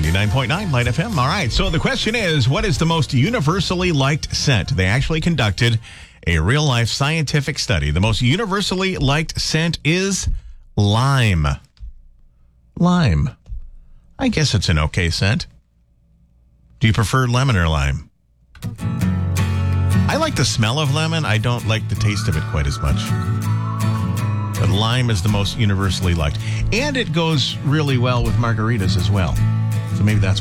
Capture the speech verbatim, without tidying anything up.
ninety-nine point nine Light F M. All right. So the question is, what is the most universally liked scent? They actually conducted a real-life scientific study. The most universally liked scent is lime. Lime. I guess it's an okay scent. Do you prefer lemon or lime? I like the smell of lemon. I don't like the taste of it quite as much. But lime is the most universally liked. And it goes really well with margaritas as well. So maybe that's